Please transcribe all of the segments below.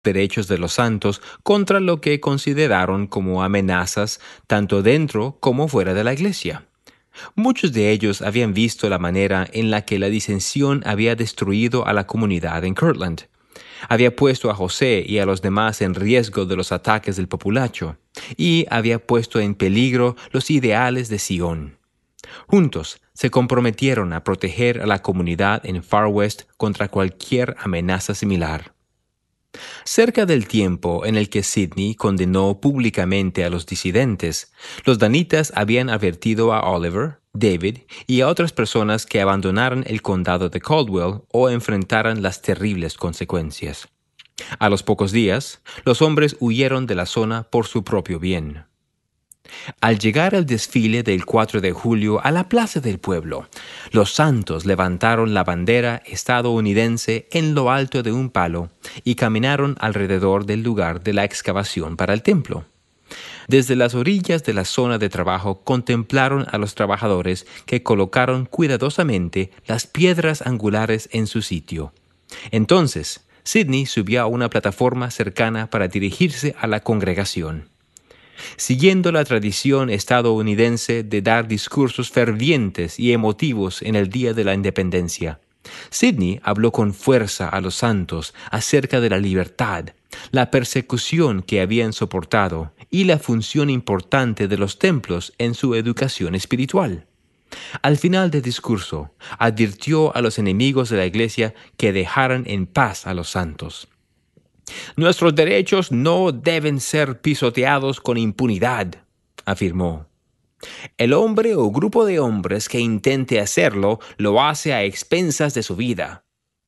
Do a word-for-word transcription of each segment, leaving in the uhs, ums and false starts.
derechos de los santos contra lo que consideraron como amenazas tanto dentro como fuera de la iglesia. Muchos de ellos habían visto la manera en la que la disensión había destruido a la comunidad en Kirtland. Había puesto a José y a los demás en riesgo de los ataques del populacho, y había puesto en peligro los ideales de Sion. Juntos se comprometieron a proteger a la comunidad en Far West contra cualquier amenaza similar. Cerca del tiempo en el que Sidney condenó públicamente a los disidentes, los danitas habían advertido a Oliver, David y a otras personas que abandonaran el condado de Caldwell o enfrentaran las terribles consecuencias. A los pocos días, los hombres huyeron de la zona por su propio bien. Al llegar el desfile del cuatro de julio a la plaza del pueblo, los santos levantaron la bandera estadounidense en lo alto de un palo y caminaron alrededor del lugar de la excavación para el templo. Desde las orillas de la zona de trabajo contemplaron a los trabajadores que colocaron cuidadosamente las piedras angulares en su sitio. Entonces, Sidney subió a una plataforma cercana para dirigirse a la congregación. Siguiendo la tradición estadounidense de dar discursos fervientes y emotivos en el Día de la Independencia, Sidney habló con fuerza a los santos acerca de la libertad, la persecución que habían soportado y la función importante de los templos en su educación espiritual. Al final del discurso, advirtió a los enemigos de la Iglesia que dejaran en paz a los santos. «Nuestros derechos no deben ser pisoteados con impunidad», afirmó. «El hombre o grupo de hombres que intente hacerlo lo hace a expensas de su vida».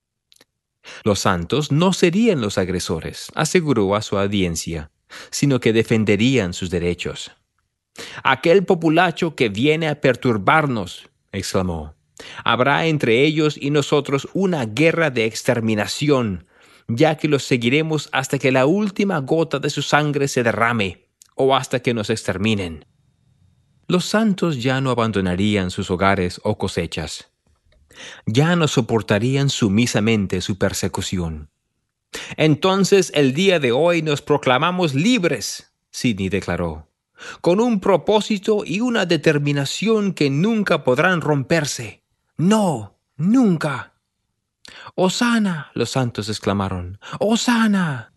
Los santos no serían los agresores, aseguró a su audiencia, sino que defenderían sus derechos. «Aquel populacho que viene a perturbarnos», exclamó, «habrá entre ellos y nosotros una guerra de exterminación, ya que los seguiremos hasta que la última gota de su sangre se derrame, o hasta que nos exterminen». Los santos ya no abandonarían sus hogares o cosechas. Ya no soportarían sumisamente su persecución. «Entonces el día de hoy nos proclamamos libres», Sidney declaró, «con un propósito y una determinación que nunca podrán romperse. No, nunca». «¡Hosana!», los santos exclamaron. «¡Hosana!».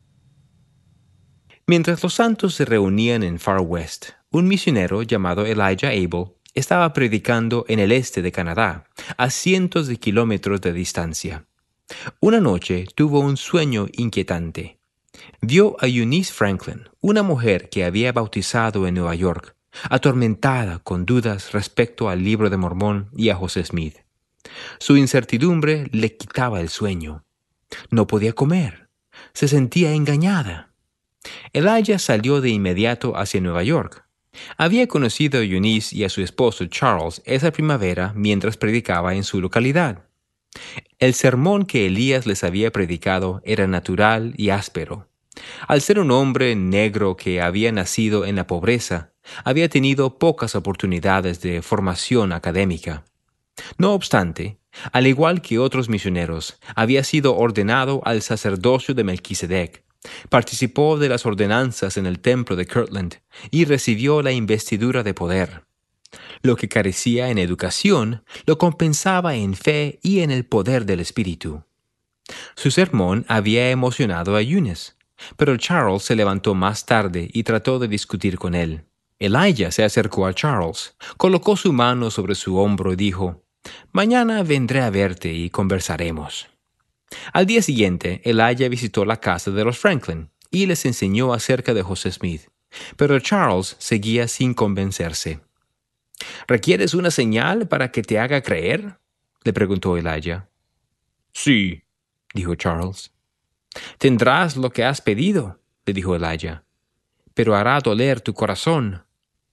Mientras los santos se reunían en Far West, un misionero llamado Elijah Abel estaba predicando en el este de Canadá, a cientos de kilómetros de distancia. Una noche tuvo un sueño inquietante. Vio a Eunice Franklin, una mujer que había bautizado en Nueva York, atormentada con dudas respecto al Libro de Mormón y a José Smith. Su incertidumbre le quitaba el sueño. No podía comer. Se sentía engañada. Elijah salió de inmediato hacia Nueva York. Había conocido a Eunice y a su esposo Charles esa primavera mientras predicaba en su localidad. El sermón que Elías les había predicado era natural y áspero. Al ser un hombre negro que había nacido en la pobreza, había tenido pocas oportunidades de formación académica. No obstante, al igual que otros misioneros, había sido ordenado al sacerdocio de Melquisedec, participó de las ordenanzas en el templo de Kirtland y recibió la investidura de poder. Lo que carecía en educación lo compensaba en fe y en el poder del Espíritu. Su sermón había emocionado a Eunice, pero Charles se levantó más tarde y trató de discutir con él. Elijah se acercó a Charles, colocó su mano sobre su hombro y dijo: «Mañana vendré a verte y conversaremos». Al día siguiente, Elijah visitó la casa de los Franklin y les enseñó acerca de José Smith, pero Charles seguía sin convencerse. «¿Requieres una señal para que te haga creer?», le preguntó Elijah. «Sí», dijo Charles. «Tendrás lo que has pedido», le dijo Elijah, «pero hará doler tu corazón».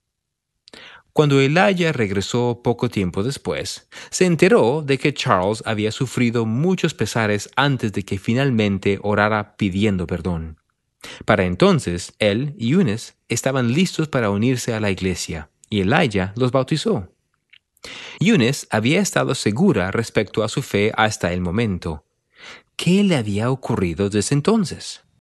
Cuando Elijah regresó poco tiempo después, se enteró de que Charles había sufrido muchos pesares antes de que finalmente orara pidiendo perdón. Para entonces, él y Eunice estaban listos para unirse a la iglesia, y Elijah los bautizó. Eunice había estado segura respecto a su fe hasta el momento. ¿Qué le había ocurrido desde entonces?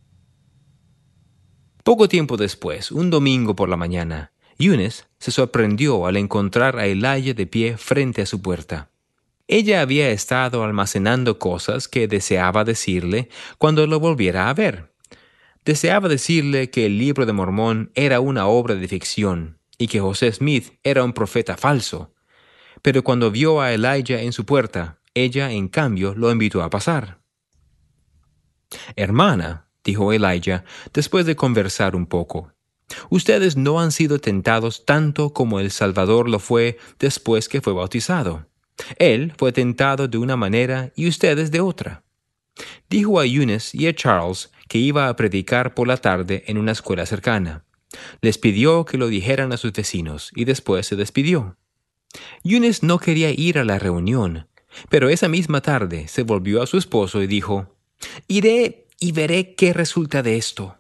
Poco tiempo después, un domingo por la mañana, Eunice se sorprendió al encontrar a Elijah de pie frente a su puerta. Ella había estado almacenando cosas que deseaba decirle cuando lo volviera a ver. Deseaba decirle que el libro de Mormón era una obra de ficción y que José Smith era un profeta falso. Pero cuando vio a Elijah en su puerta, ella, en cambio, lo invitó a pasar. «Hermana», dijo Elijah, después de conversar un poco, «ustedes no han sido tentados tanto como el Salvador lo fue después que fue bautizado. Él fue tentado de una manera y ustedes de otra». Dijo a Eunice y a Charles que iba a predicar por la tarde en una escuela cercana. Les pidió que lo dijeran a sus vecinos y después se despidió. Eunice no quería ir a la reunión, pero esa misma tarde se volvió a su esposo y dijo, «Iré y veré qué resulta de esto».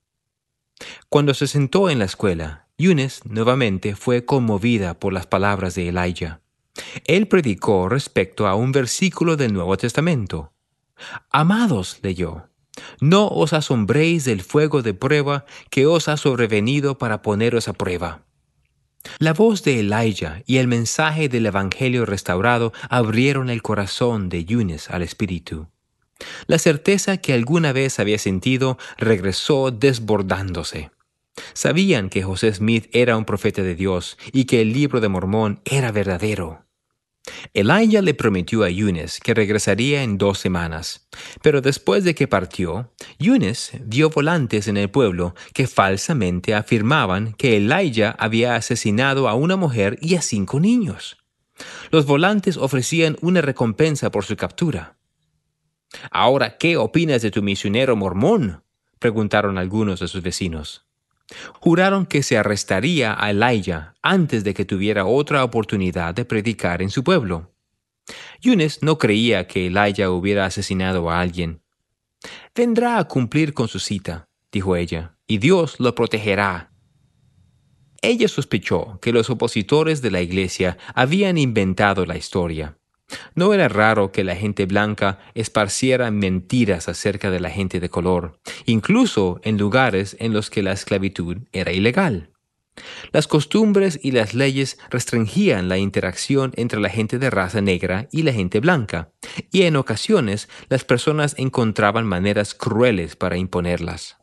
Cuando se sentó en la escuela, Eunice nuevamente fue conmovida por las palabras de Elijah. Él predicó respecto a un versículo del Nuevo Testamento. «Amados», leyó, «no os asombréis del fuego de prueba que os ha sobrevenido para poneros a prueba». La voz de Elijah y el mensaje del Evangelio restaurado abrieron el corazón de Eunice al Espíritu. La certeza que alguna vez había sentido regresó desbordándose. Sabían que José Smith era un profeta de Dios y que el libro de Mormón era verdadero. Elijah le prometió a Eunice que regresaría en dos semanas, pero después de que partió, Eunice vio volantes en el pueblo que falsamente afirmaban que Elijah había asesinado a una mujer y a cinco niños. Los volantes ofrecían una recompensa por su captura. «Ahora, ¿qué opinas de tu misionero mormón?», preguntaron algunos de sus vecinos. Juraron que se arrestaría a Elijah antes de que tuviera otra oportunidad de predicar en su pueblo. Eunice no creía que Elijah hubiera asesinado a alguien. «Vendrá a cumplir con su cita», dijo ella, «y Dios lo protegerá». Ella sospechó que los opositores de la iglesia habían inventado la historia. No era raro que la gente blanca esparciera mentiras acerca de la gente de color, incluso en lugares en los que la esclavitud era ilegal. Las costumbres y las leyes restringían la interacción entre la gente de raza negra y la gente blanca, y en ocasiones las personas encontraban maneras crueles para imponerlas.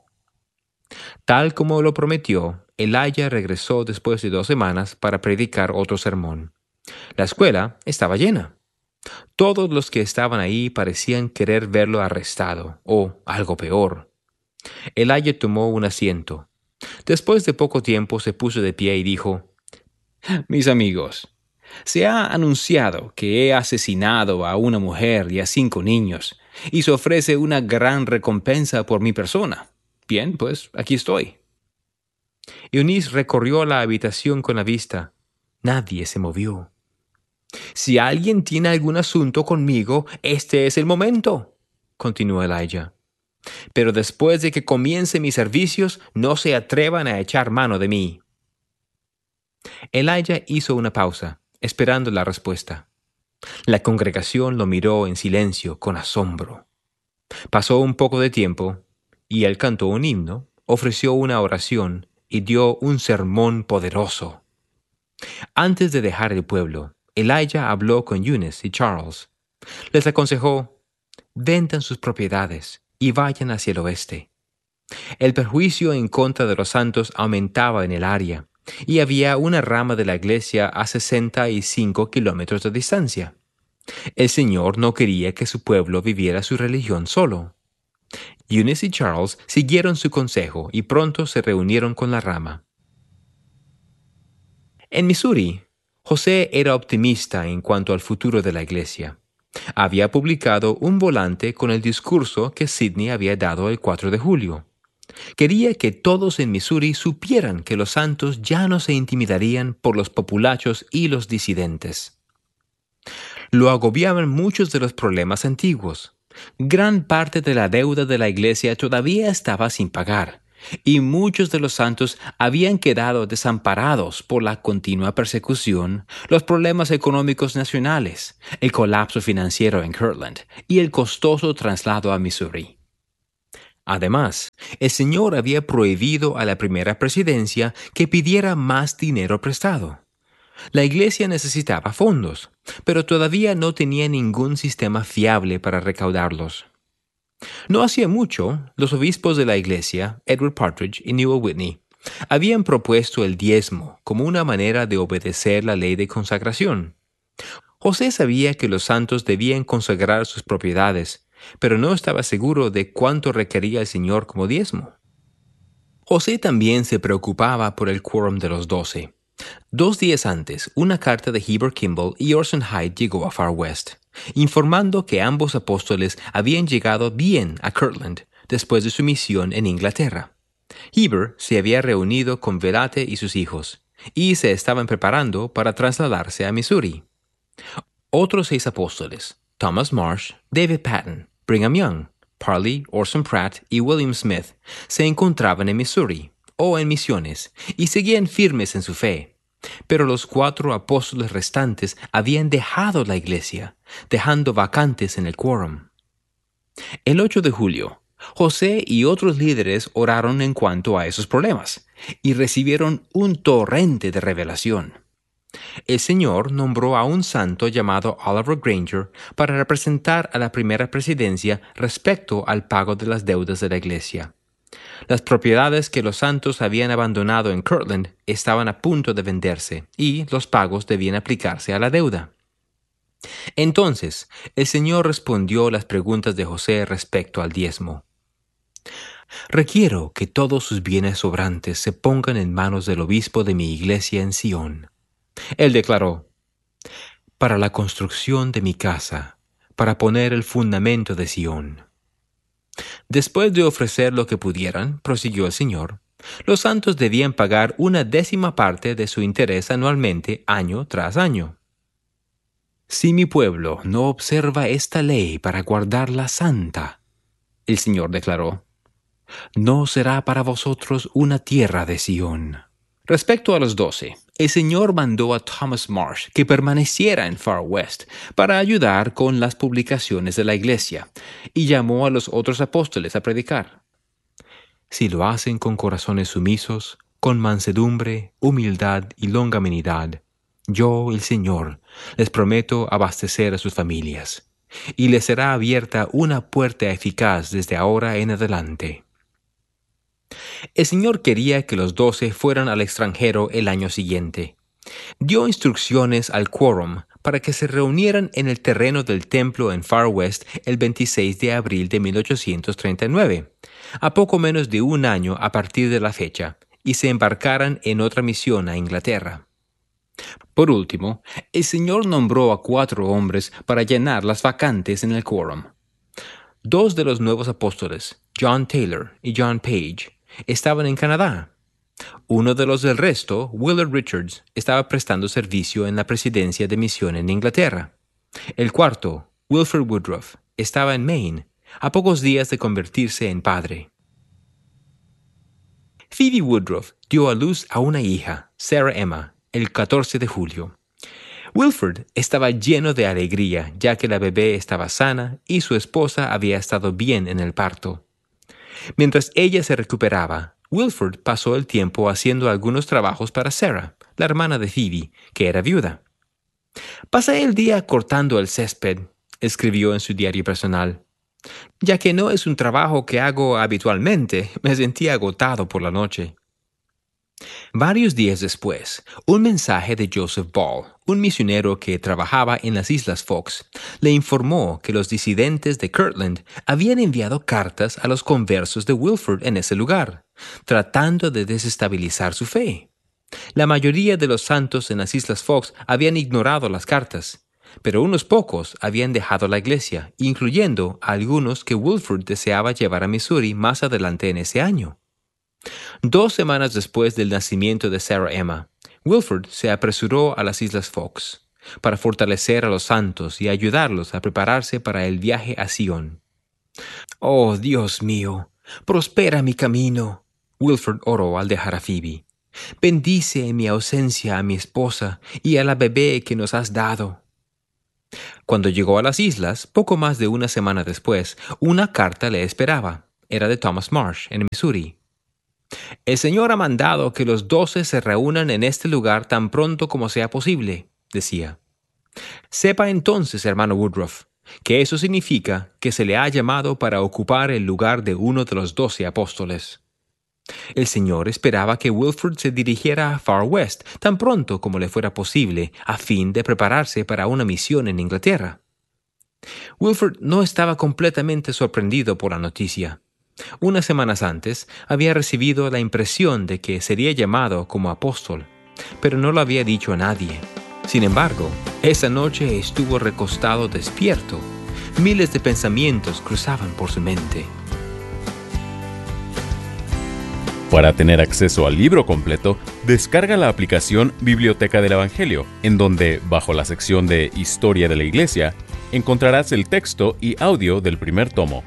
Tal como lo prometió, Elijah regresó después de dos semanas para predicar otro sermón. La escuela estaba llena. Todos los que estaban ahí parecían querer verlo arrestado, o algo peor. Elijah tomó un asiento. Después de poco tiempo se puso de pie y dijo, «Mis amigos, se ha anunciado que he asesinado a una mujer y a cinco niños, y se ofrece una gran recompensa por mi persona. Bien, pues aquí estoy». Eunice recorrió la habitación con la vista. Nadie se movió. «Si alguien tiene algún asunto conmigo, este es el momento», continuó Elijah. «Pero después de que comience mis servicios, no se atrevan a echar mano de mí». Elijah hizo una pausa, esperando la respuesta. La congregación lo miró en silencio, con asombro. Pasó un poco de tiempo, y él cantó un himno, ofreció una oración y dio un sermón poderoso. Antes de dejar el pueblo, Elijah habló con Eunice y Charles. Les aconsejó, «Vendan sus propiedades y vayan hacia el oeste». El perjuicio en contra de los santos aumentaba en el área, y había una rama de la iglesia a sesenta y cinco kilómetros de distancia. El Señor no quería que su pueblo viviera su religión solo. Eunice y Charles siguieron su consejo y pronto se reunieron con la rama. En Missouri, José era optimista en cuanto al futuro de la iglesia. Había publicado un volante con el discurso que Sidney había dado el cuatro de julio. Quería que todos en Missouri supieran que los santos ya no se intimidarían por los populachos y los disidentes. Lo agobiaban muchos de los problemas antiguos. Gran parte de la deuda de la iglesia todavía estaba sin pagar, y muchos de los santos habían quedado desamparados por la continua persecución, los problemas económicos nacionales, el colapso financiero en Kirtland y el costoso traslado a Missouri. Además, el Señor había prohibido a la primera presidencia que pidiera más dinero prestado. La iglesia necesitaba fondos, pero todavía no tenía ningún sistema fiable para recaudarlos. No hacía mucho, los obispos de la iglesia, Edward Partridge y Newell Whitney, habían propuesto el diezmo como una manera de obedecer la ley de consagración. José sabía que los santos debían consagrar sus propiedades, pero no estaba seguro de cuánto requería el Señor como diezmo. José también se preocupaba por el quórum de los doce. Dos días antes, una carta de Heber Kimball y Orson Hyde llegó a Far West, informando que ambos apóstoles habían llegado bien a Kirtland después de su misión en Inglaterra. Heber se había reunido con Velate y sus hijos, y se estaban preparando para trasladarse a Missouri. Otros seis apóstoles, Thomas Marsh, David Patton, Brigham Young, Parley, Orson Pratt y William Smith, se encontraban en Missouri, o en misiones, y seguían firmes en su fe. Pero los cuatro apóstoles restantes habían dejado la iglesia, dejando vacantes en el quórum. El ocho de julio, José y otros líderes oraron en cuanto a esos problemas, y recibieron un torrente de revelación. El Señor nombró a un santo llamado Oliver Granger para representar a la primera presidencia respecto al pago de las deudas de la iglesia. Las propiedades que los santos habían abandonado en Kirtland estaban a punto de venderse y los pagos debían aplicarse a la deuda. Entonces, el Señor respondió las preguntas de José respecto al diezmo. Requiero que todos sus bienes sobrantes se pongan en manos del obispo de mi iglesia en Sion. Él declaró, para la construcción de mi casa, para poner el fundamento de Sion. Después de ofrecer lo que pudieran, prosiguió el Señor, los santos debían pagar una décima parte de su interés anualmente, año tras año. Si mi pueblo no observa esta ley para guardarla santa, el Señor declaró, no será para vosotros una tierra de Sion. Respecto a los doce, el Señor mandó a Thomas Marsh que permaneciera en Far West para ayudar con las publicaciones de la iglesia, y llamó a los otros apóstoles a predicar. Si lo hacen con corazones sumisos, con mansedumbre, humildad y longanimidad, yo, el Señor, les prometo abastecer a sus familias, y les será abierta una puerta eficaz desde ahora en adelante. El Señor quería que los doce fueran al extranjero el año siguiente. Dio instrucciones al quórum para que se reunieran en el terreno del templo en Far West el veintiséis de abril de mil ochocientos treinta y nueve, a poco menos de un año a partir de la fecha, y se embarcaran en otra misión a Inglaterra. Por último, el Señor nombró a cuatro hombres para llenar las vacantes en el quórum. Dos de los nuevos apóstoles, John Taylor y John Page, estaban en Canadá. Uno de los del resto, Willard Richards, estaba prestando servicio en la presidencia de misión en Inglaterra. El cuarto, Wilford Woodruff, estaba en Maine, a pocos días de convertirse en padre. Phoebe Woodruff dio a luz a una hija, Sarah Emma, el catorce de julio. Wilford estaba lleno de alegría, ya que la bebé estaba sana y su esposa había estado bien en el parto. Mientras ella se recuperaba, Wilford pasó el tiempo haciendo algunos trabajos para Sarah, la hermana de Phoebe, que era viuda. Pasé el día cortando el césped, escribió en su diario personal. Ya que no es un trabajo que hago habitualmente, me sentí agotado por la noche. Varios días después, un mensaje de Joseph Ball, un misionero que trabajaba en las Islas Fox, le informó que los disidentes de Kirtland habían enviado cartas a los conversos de Wilford en ese lugar, tratando de desestabilizar su fe. La mayoría de los santos en las Islas Fox habían ignorado las cartas, pero unos pocos habían dejado la iglesia, incluyendo a algunos que Wilford deseaba llevar a Missouri más adelante en ese año. Dos semanas después del nacimiento de Sarah Emma, Wilford se apresuró a las Islas Fox para fortalecer a los santos y ayudarlos a prepararse para el viaje a Sion. «Oh, Dios mío, prospera mi camino», Wilford oró al dejar a Phoebe. «Bendice en mi ausencia a mi esposa y a la bebé que nos has dado». Cuando llegó a las islas, poco más de una semana después, una carta le esperaba. era de Thomas Marsh, en Missouri. El Señor ha mandado que los doce se reúnan en este lugar tan pronto como sea posible, decía. Sepa entonces, hermano Woodruff, que eso significa que se le ha llamado para ocupar el lugar de uno de los doce apóstoles. El Señor esperaba que Wilford se dirigiera a Far West tan pronto como le fuera posible, a fin de prepararse para una misión en Inglaterra. Wilford no estaba completamente sorprendido por la noticia. Unas semanas antes había recibido la impresión de que sería llamado como apóstol, pero no lo había dicho a nadie. Sin embargo, esa noche estuvo recostado despierto. Miles de pensamientos cruzaban por su mente. Para tener acceso al libro completo, descarga la aplicación Biblioteca del Evangelio, en donde, bajo la sección de Historia de la Iglesia, encontrarás el texto y audio del primer tomo.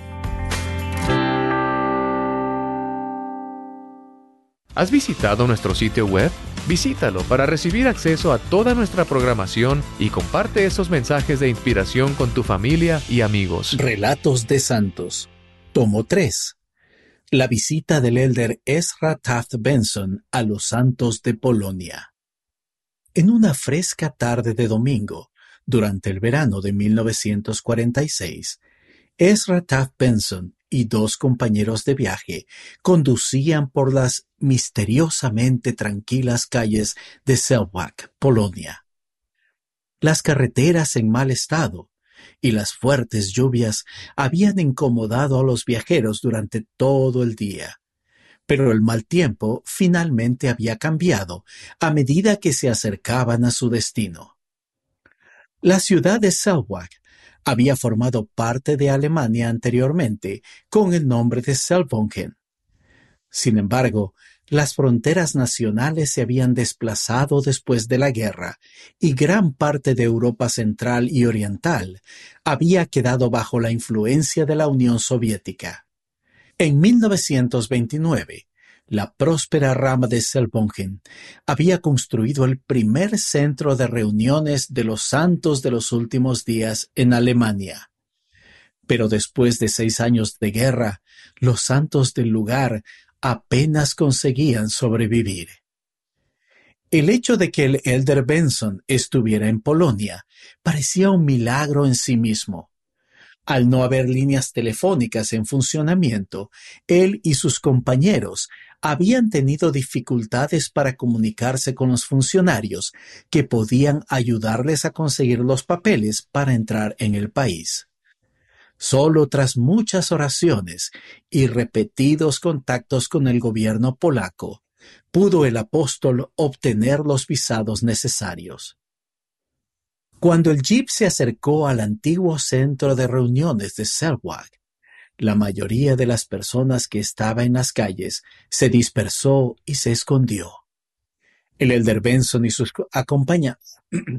¿Has visitado nuestro sitio web? Visítalo para recibir acceso a toda nuestra programación y comparte esos mensajes de inspiración con tu familia y amigos. Relatos de Santos, tomo tres. La visita del elder Ezra Taft Benson a los santos de Polonia. En una fresca tarde de domingo, durante el verano de mil novecientos cuarenta y seis, Ezra Taft Benson y dos compañeros de viaje conducían por las misteriosamente tranquilas calles de Selwak, Polonia. Las carreteras en mal estado y las fuertes lluvias habían incomodado a los viajeros durante todo el día, pero el mal tiempo finalmente había cambiado a medida que se acercaban a su destino. La ciudad de Selwak había formado parte de Alemania anteriormente con el nombre de Selbongen. Sin embargo, las fronteras nacionales se habían desplazado después de la guerra y gran parte de Europa Central y Oriental había quedado bajo la influencia de la Unión Soviética. En mil novecientos veintinueve, la próspera rama de Selbongen había construido el primer centro de reuniones de los santos de los últimos días en Alemania. Pero después de seis años de guerra, los santos del lugar apenas conseguían sobrevivir. El hecho de que el elder Benson estuviera en Polonia parecía un milagro en sí mismo. Al no haber líneas telefónicas en funcionamiento, él y sus compañeros habían tenido dificultades para comunicarse con los funcionarios que podían ayudarles a conseguir los papeles para entrar en el país. Solo tras muchas oraciones y repetidos contactos con el gobierno polaco, pudo el apóstol obtener los visados necesarios. Cuando el jeep se acercó al antiguo centro de reuniones de Selwak, la mayoría de las personas que estaba en las calles se dispersó y se escondió. El elder Benson y sus acompañantes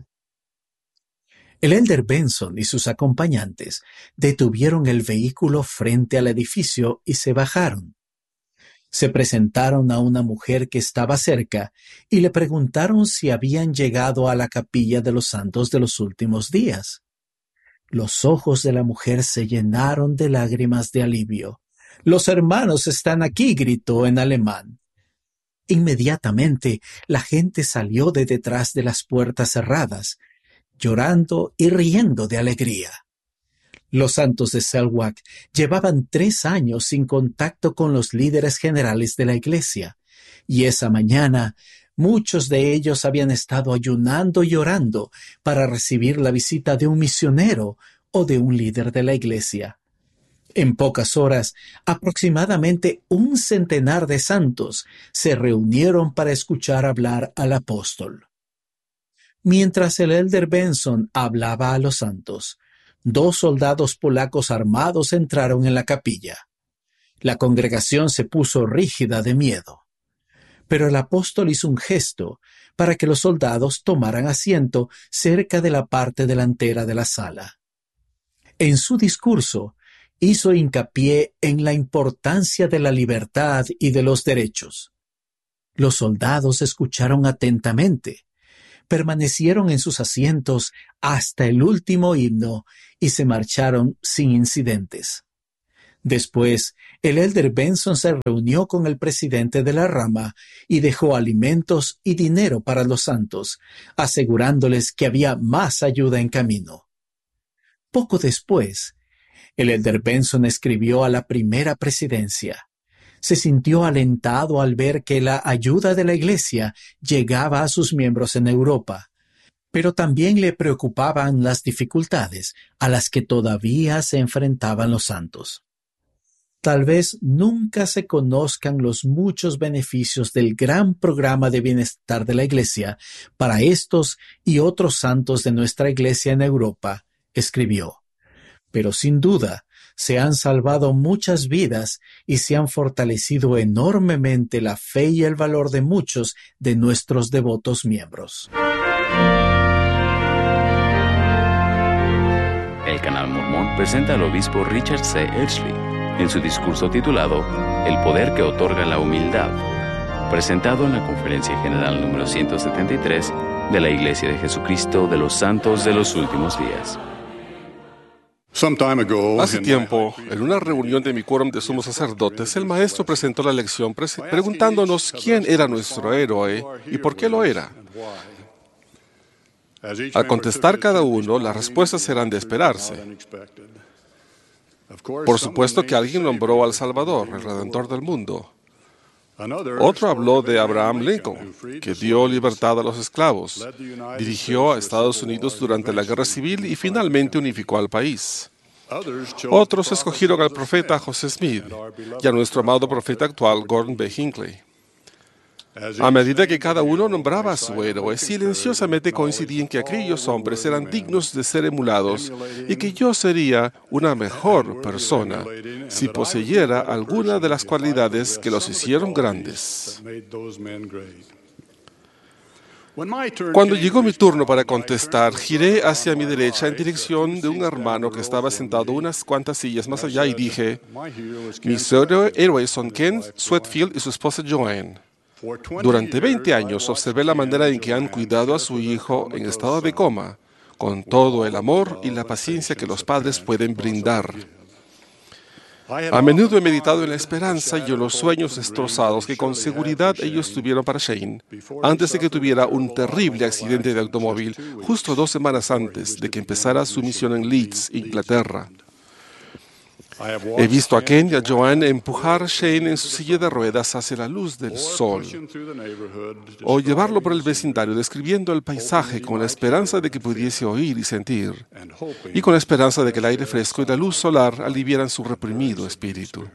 El elder Benson y sus acompañantes detuvieron el vehículo frente al edificio y se bajaron. Se presentaron a una mujer que estaba cerca y le preguntaron si habían llegado a la capilla de los santos de los últimos días. Los ojos de la mujer se llenaron de lágrimas de alivio. «Los hermanos están aquí», gritó en alemán. Inmediatamente la gente salió de detrás de las puertas cerradas, llorando y riendo de alegría. Los santos de Selwak llevaban tres años sin contacto con los líderes generales de la iglesia, y esa mañana muchos de ellos habían estado ayunando y orando para recibir la visita de un misionero o de un líder de la iglesia. En pocas horas, aproximadamente un centenar de santos se reunieron para escuchar hablar al apóstol. Mientras el elder Benson hablaba a los santos, dos soldados polacos armados entraron en la capilla. La congregación se puso rígida de miedo. Pero el apóstol hizo un gesto para que los soldados tomaran asiento cerca de la parte delantera de la sala. En su discurso, hizo hincapié en la importancia de la libertad y de los derechos. Los soldados escucharon atentamente, permanecieron en sus asientos hasta el último himno y se marcharon sin incidentes. Después, el elder Benson se reunió con el presidente de la rama y dejó alimentos y dinero para los santos, asegurándoles que había más ayuda en camino. Poco después, el elder Benson escribió a la primera presidencia. Se sintió alentado al ver que la ayuda de la Iglesia llegaba a sus miembros en Europa, pero también le preocupaban las dificultades a las que todavía se enfrentaban los santos. Tal vez nunca se conozcan los muchos beneficios del gran programa de bienestar de la Iglesia para estos y otros santos de nuestra Iglesia en Europa, escribió. Pero sin duda, se han salvado muchas vidas y se han fortalecido enormemente la fe y el valor de muchos de nuestros devotos miembros. El Canal Mormón presenta al obispo Richard C. Edgley en su discurso titulado El poder que otorga la humildad, presentado en la Conferencia General número ciento setenta y tres de la Iglesia de Jesucristo de los Santos de los Últimos Días. Hace tiempo, en una reunión de mi quórum de sumos sacerdotes, el maestro presentó la lección preguntándonos quién era nuestro héroe y por qué lo era. Al contestar cada uno, las respuestas eran de esperarse. Por supuesto que alguien nombró al Salvador, el Redentor del mundo. Otro habló de Abraham Lincoln, que dio libertad a los esclavos, dirigió a Estados Unidos durante la Guerra Civil y finalmente unificó al país. Otros escogieron al profeta José Smith y a nuestro amado profeta actual, Gordon B. Hinckley. A medida que cada uno nombraba a su héroe, silenciosamente coincidí en que aquellos hombres eran dignos de ser emulados y que yo sería una mejor persona si poseyera alguna de las cualidades que los hicieron grandes. Cuando llegó mi turno para contestar, giré hacia mi derecha en dirección de un hermano que estaba sentado unas cuantas sillas más allá y dije, mis héroes son Ken Sweatfield y su esposa Joanne. Durante veinte años observé la manera en que han cuidado a su hijo en estado de coma, con todo el amor y la paciencia que los padres pueden brindar. A menudo he meditado en la esperanza y en los sueños destrozados que con seguridad ellos tuvieron para Shane, antes de que tuviera un terrible accidente de automóvil, justo dos semanas antes de que empezara su misión en Leeds, Inglaterra. He visto a Ken y a Joanne empujar a Shane en su silla de ruedas hacia la luz del sol, o llevarlo por el vecindario describiendo el paisaje con la esperanza de que pudiese oír y sentir, y con la esperanza de que el aire fresco y la luz solar aliviaran su reprimido espíritu.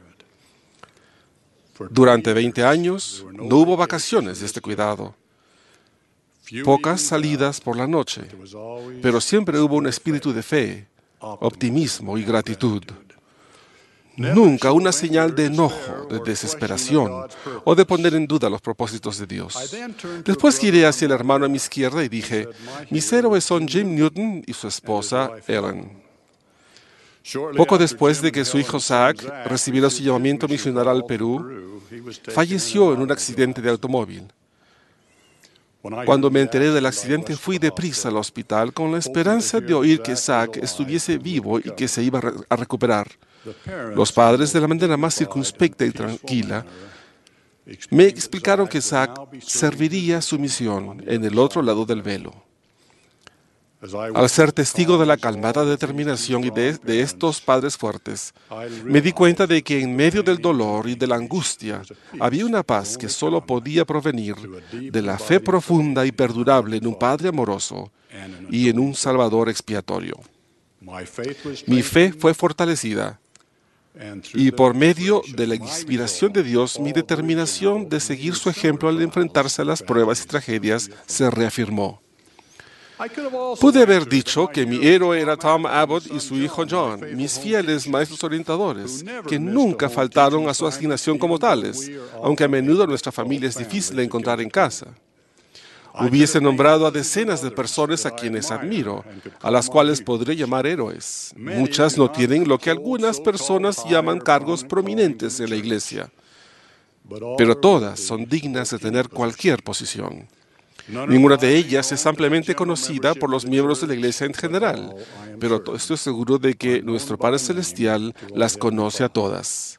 Durante veinte años no hubo vacaciones de este cuidado, pocas salidas por la noche, pero siempre hubo un espíritu de fe, optimismo y gratitud. Nunca una señal de enojo, de desesperación o de poner en duda los propósitos de Dios. Después giré hacia el hermano a mi izquierda y dije, mis héroes son Jim Newton y su esposa Ellen. Poco después de que su hijo Zach recibiera su llamamiento misionero al Perú, falleció en un accidente de automóvil. Cuando me enteré del accidente, fui deprisa al hospital con la esperanza de oír que Zach estuviese vivo y que se iba a recuperar. Los padres, de la manera más circunspecta y tranquila, me explicaron que Zach serviría su misión en el otro lado del velo. Al ser testigo de la calmada determinación y de, de estos padres fuertes, me di cuenta de que en medio del dolor y de la angustia había una paz que solo podía provenir de la fe profunda y perdurable en un Padre amoroso y en un Salvador expiatorio. Mi fe fue fortalecida y por medio de la inspiración de Dios, mi determinación de seguir su ejemplo al enfrentarse a las pruebas y tragedias se reafirmó. Pude haber dicho que mi héroe era Tom Abbott y su hijo John, mis fieles maestros orientadores, que nunca faltaron a su asignación como tales, aunque a menudo nuestra familia es difícil de encontrar en casa. Hubiese nombrado a decenas de personas a quienes admiro, a las cuales podré llamar héroes. Muchas no tienen lo que algunas personas llaman cargos prominentes en la iglesia, pero todas son dignas de tener cualquier posición. Ninguna de ellas es ampliamente conocida por los miembros de la Iglesia en general, pero estoy seguro de que nuestro Padre Celestial las conoce a todas.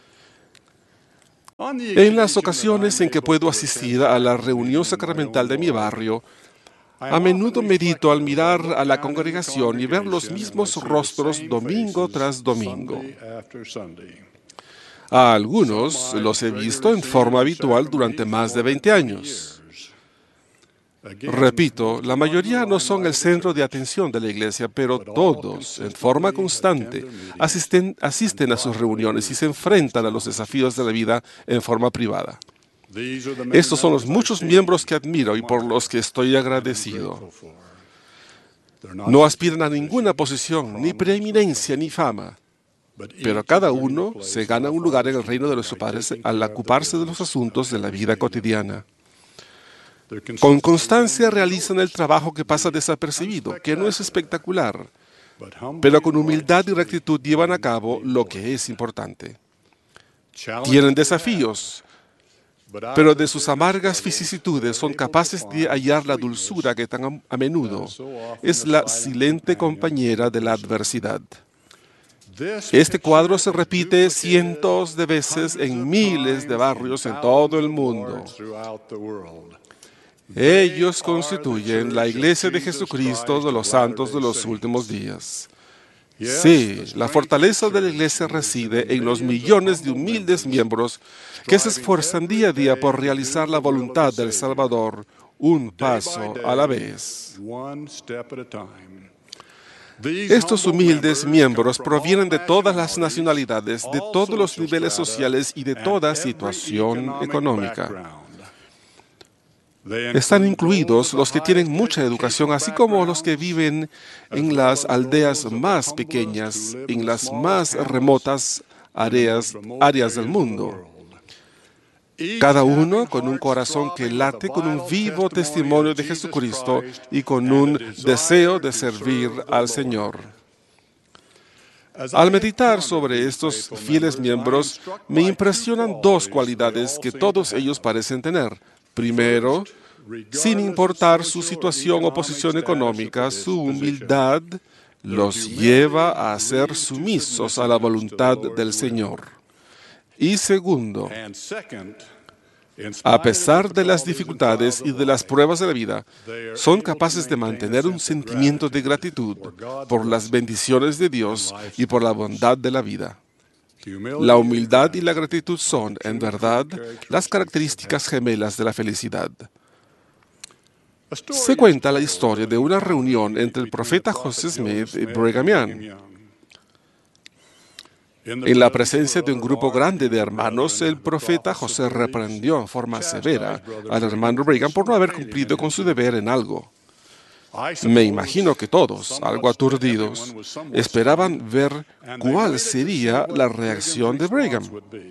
En las ocasiones en que puedo asistir a la reunión sacramental de mi barrio, a menudo medito al mirar a la congregación y ver los mismos rostros domingo tras domingo. A algunos los he visto en forma habitual durante más de veinte años. Repito, la mayoría no son el centro de atención de la iglesia, pero todos, en forma constante, asisten, asisten a sus reuniones y se enfrentan a los desafíos de la vida en forma privada. Estos son los muchos miembros que admiro y por los que estoy agradecido. No aspiran a ninguna posición, ni preeminencia, ni fama, pero cada uno se gana un lugar en el reino de nuestro Padre al ocuparse de los asuntos de la vida cotidiana. Con constancia realizan el trabajo que pasa desapercibido, que no es espectacular, pero con humildad y rectitud llevan a cabo lo que es importante. Tienen desafíos, pero de sus amargas vicisitudes son capaces de hallar la dulzura que tan a menudo es la silente compañera de la adversidad. Este cuadro se repite cientos de veces en miles de barrios en todo el mundo. Ellos constituyen la Iglesia de Jesucristo de los santos de los últimos días. Sí, la fortaleza de la Iglesia reside en los millones de humildes miembros que se esfuerzan día a día por realizar la voluntad del Salvador, un paso a la vez. Estos humildes miembros provienen de todas las nacionalidades, de todos los niveles sociales y de toda situación económica. Están incluidos los que tienen mucha educación, así como los que viven en las aldeas más pequeñas, en las más remotas áreas, áreas del mundo. Cada uno con un corazón que late con un vivo testimonio de Jesucristo y con un deseo de servir al Señor. Al meditar sobre estos fieles miembros, me impresionan dos cualidades que todos ellos parecen tener. Primero, sin importar su situación o posición económica, su humildad los lleva a ser sumisos a la voluntad del Señor. Y segundo, a pesar de las dificultades y de las pruebas de la vida, son capaces de mantener un sentimiento de gratitud por las bendiciones de Dios y por la bondad de la vida. La humildad y la gratitud son, en verdad, las características gemelas de la felicidad. Se cuenta la historia de una reunión entre el profeta José Smith y Brigham Young. En la presencia de un grupo grande de hermanos, el profeta José reprendió en forma severa al hermano Brigham por no haber cumplido con su deber en algo. Me imagino que todos, algo aturdidos, esperaban ver cuál sería la reacción de Brigham.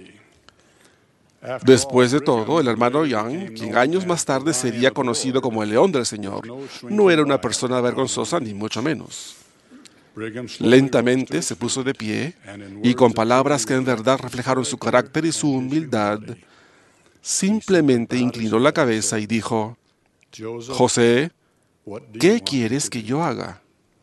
Después de todo, el hermano Young, quien años más tarde sería conocido como el León del Señor, no era una persona vergonzosa ni mucho menos. Lentamente se puso de pie y con palabras que en verdad reflejaron su carácter y su humildad, simplemente inclinó la cabeza y dijo: José, ¿qué quieres que yo haga?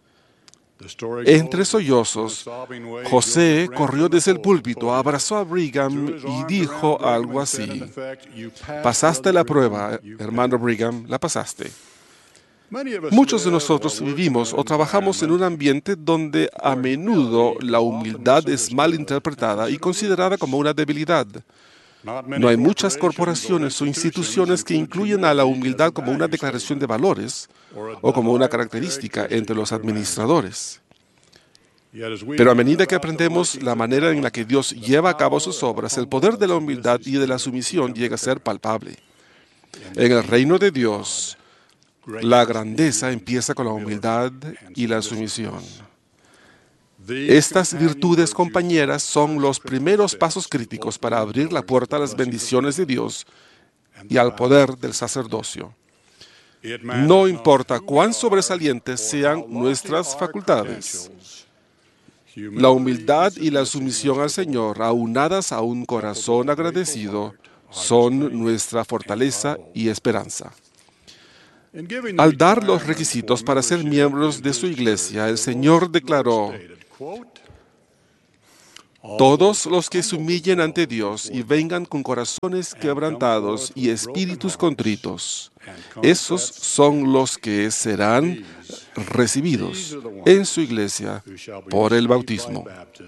Entre sollozos, José corrió desde el púlpito, abrazó a Brigham y dijo algo así: pasaste la prueba, hermano Brigham, la pasaste. Muchos de nosotros vivimos o trabajamos en un ambiente donde a menudo la humildad es mal interpretada y considerada como una debilidad. No hay muchas corporaciones o instituciones que incluyen a la humildad como una declaración de valores o como una característica entre los administradores. Pero a medida que aprendemos la manera en la que Dios lleva a cabo sus obras, el poder de la humildad y de la sumisión llega a ser palpable. En el reino de Dios, la grandeza empieza con la humildad y la sumisión. Estas virtudes compañeras son los primeros pasos críticos para abrir la puerta a las bendiciones de Dios y al poder del sacerdocio. No importa cuán sobresalientes sean nuestras facultades. La humildad y la sumisión al Señor, aunadas a un corazón agradecido, son nuestra fortaleza y esperanza. Al dar los requisitos para ser miembros de su iglesia, el Señor declaró: todos los que se humillen ante Dios y vengan con corazones quebrantados y espíritus contritos, esos son los que serán recibidos en su iglesia por el bautismo.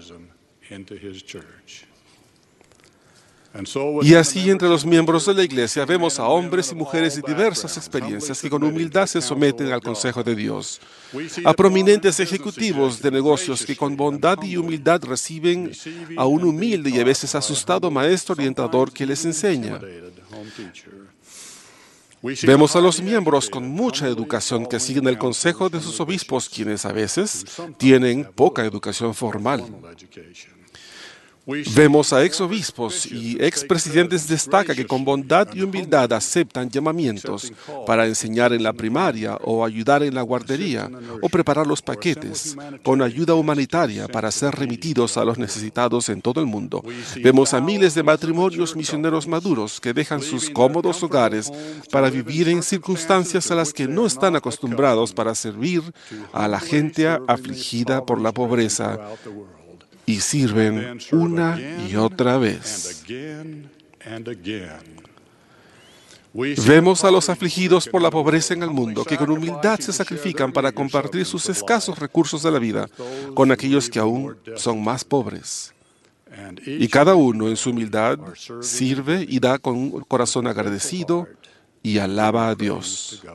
Y así entre los miembros de la iglesia vemos a hombres y mujeres de diversas experiencias que con humildad se someten al consejo de Dios, a prominentes ejecutivos de negocios que con bondad y humildad reciben a un humilde y a veces asustado maestro orientador que les enseña. Vemos a los miembros con mucha educación que siguen el consejo de sus obispos, quienes a veces tienen poca educación formal. Vemos a exobispos y expresidentes de estaca que con bondad y humildad aceptan llamamientos para enseñar en la primaria o ayudar en la guardería o preparar los paquetes con ayuda humanitaria para ser remitidos a los necesitados en todo el mundo. Vemos a miles de matrimonios misioneros maduros que dejan sus cómodos hogares para vivir en circunstancias a las que no están acostumbrados para servir a la gente afligida por la pobreza, y sirven una y otra vez. Vemos a los afligidos por la pobreza en el mundo que con humildad se sacrifican para compartir sus escasos recursos de la vida con aquellos que aún son más pobres. Y cada uno en su humildad sirve y da con un corazón agradecido y alaba a Dios.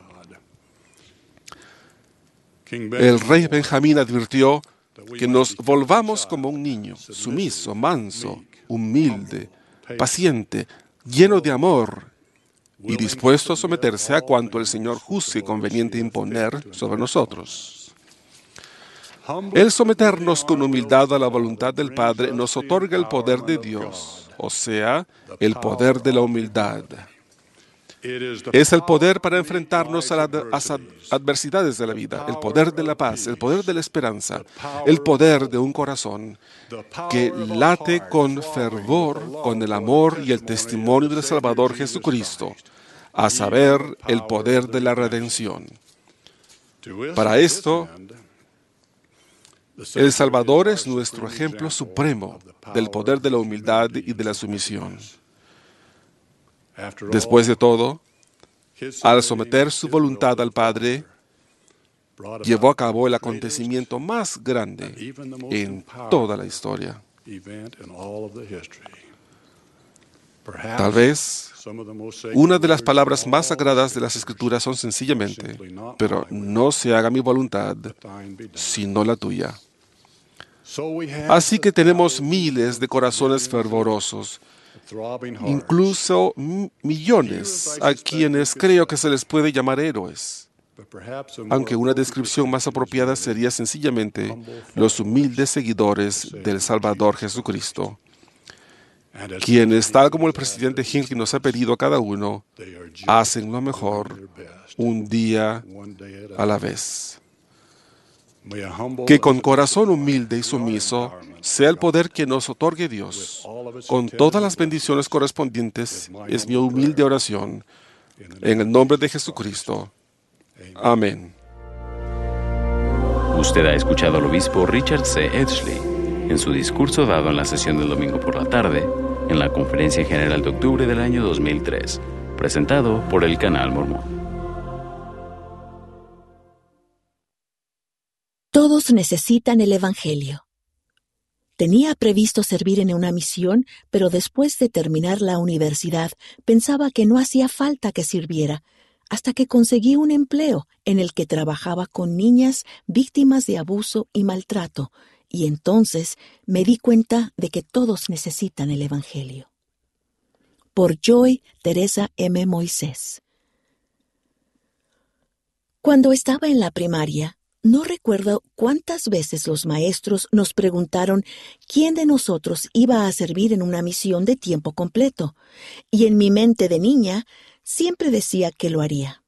El rey Benjamín advirtió que nos volvamos como un niño, sumiso, manso, humilde, paciente, lleno de amor y dispuesto a someterse a cuanto el Señor juzgue conveniente imponer sobre nosotros. El someternos con humildad a la voluntad del Padre nos otorga el poder de Dios, o sea, el poder de la humildad. Es el poder para enfrentarnos a las adversidades de la vida, el poder de la paz, el poder de la esperanza, el poder de un corazón que late con fervor, con el amor y el testimonio del Salvador Jesucristo, a saber, el poder de la redención. Para esto, el Salvador es nuestro ejemplo supremo del poder de la humildad y de la sumisión. Después de todo, al someter su voluntad al Padre, llevó a cabo el acontecimiento más grande en toda la historia. Tal vez una de las palabras más sagradas de las Escrituras son sencillamente: pero no se haga mi voluntad, sino la tuya. Así que tenemos miles de corazones fervorosos, incluso millones a quienes creo que se les puede llamar héroes, aunque una descripción más apropiada sería sencillamente los humildes seguidores del Salvador Jesucristo, quienes, tal como el presidente Hinckley nos ha pedido a cada uno, hacen lo mejor un día a la vez. Que con corazón humilde y sumiso sea el poder que nos otorgue Dios, con todas las bendiciones correspondientes, es mi humilde oración, en el nombre de Jesucristo. Amén. Usted ha escuchado al obispo Richard C. Edgley en su discurso dado en la sesión del domingo por la tarde, en la Conferencia General de octubre del año dos mil tres, presentado por el Canal Mormón. Todos necesitan el Evangelio. Tenía previsto servir en una misión, pero después de terminar la universidad pensaba que no hacía falta que sirviera, hasta que conseguí un empleo en el que trabajaba con niñas víctimas de abuso y maltrato, y entonces me di cuenta de que todos necesitan el Evangelio. Por Joy Teresa M. Moisés. Cuando estaba en la primaria, no recuerdo cuántas veces los maestros nos preguntaron quién de nosotros iba a servir en una misión de tiempo completo, y en mi mente de niña siempre decía que lo haría.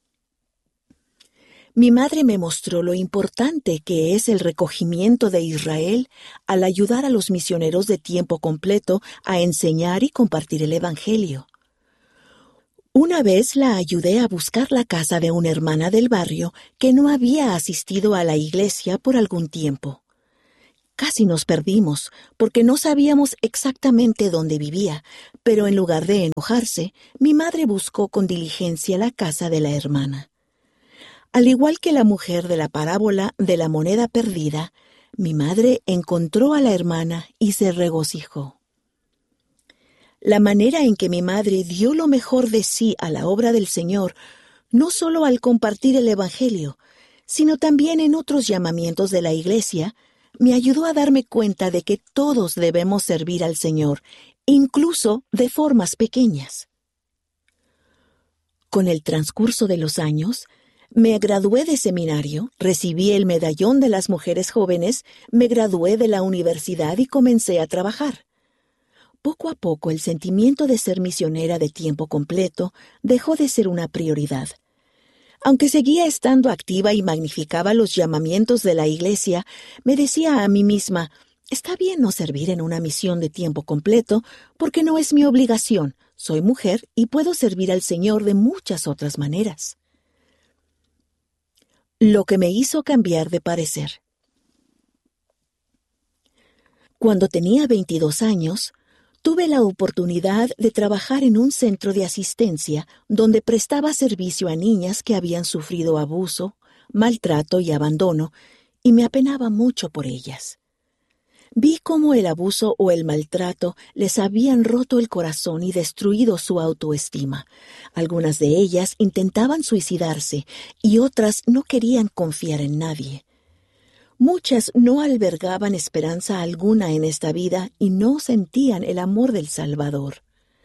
Mi madre me mostró lo importante que es el recogimiento de Israel al ayudar a los misioneros de tiempo completo a enseñar y compartir el Evangelio. Una vez la ayudé a buscar la casa de una hermana del barrio que no había asistido a la iglesia por algún tiempo. Casi nos perdimos porque no sabíamos exactamente dónde vivía, pero en lugar de enojarse, mi madre buscó con diligencia la casa de la hermana. Al igual que la mujer de la parábola de la moneda perdida, mi madre encontró a la hermana y se regocijó. La manera en que mi madre dio lo mejor de sí a la obra del Señor, no solo al compartir el Evangelio, sino también en otros llamamientos de la Iglesia, me ayudó a darme cuenta de que todos debemos servir al Señor, incluso de formas pequeñas. Con el transcurso de los años, me gradué de seminario, recibí el medallón de las mujeres jóvenes, me gradué de la universidad y comencé a trabajar. Poco a poco el sentimiento de ser misionera de tiempo completo dejó de ser una prioridad. Aunque seguía estando activa y magnificaba los llamamientos de la iglesia, me decía a mí misma, está bien no servir en una misión de tiempo completo porque no es mi obligación, soy mujer y puedo servir al Señor de muchas otras maneras. Lo que me hizo cambiar de parecer. Cuando tenía veintidós años, tuve la oportunidad de trabajar en un centro de asistencia donde prestaba servicio a niñas que habían sufrido abuso, maltrato y abandono, y me apenaba mucho por ellas. Vi cómo el abuso o el maltrato les habían roto el corazón y destruido su autoestima. Algunas de ellas intentaban suicidarse y otras no querían confiar en nadie. Muchas no albergaban esperanza alguna en esta vida y no sentían el amor del Salvador.